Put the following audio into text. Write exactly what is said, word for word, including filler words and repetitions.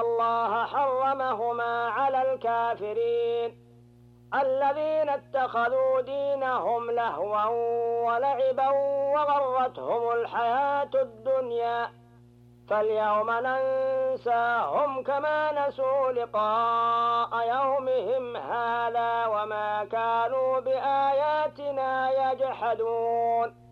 الله حرمهما على الكافرين الذين اتخذوا دينهم لهوا ولعبا وغرتهم الحياة الدنيا فاليوم ننساهم كما نسوا لقاء يومهم هذا وما كانوا بآياتنا يجحدون